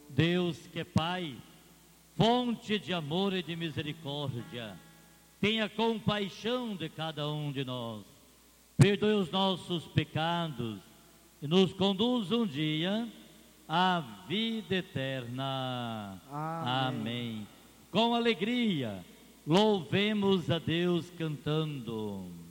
Deus que é Pai, fonte de amor e de misericórdia, tenha compaixão de cada um de nós, perdoe os nossos pecados e nos conduz um dia à vida eterna. Amém. Com alegria, louvemos a Deus cantando.